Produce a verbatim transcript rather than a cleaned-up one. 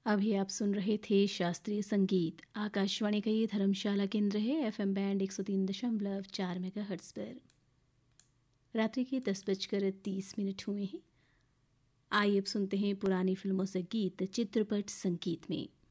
अभी आप सुन रहे थे शास्त्रीय संगीत। आकाशवाणी का ये धर्मशाला केंद्र है। एफएम बैंड एक सौ तीन दशमलव चार मेगाहर्ट्ज़ पर रात्रि के दस बजकर तीस मिनट हुए हैं। आइए अब सुनते हैं पुरानी फिल्मों से गीत चित्रपट संगीत में।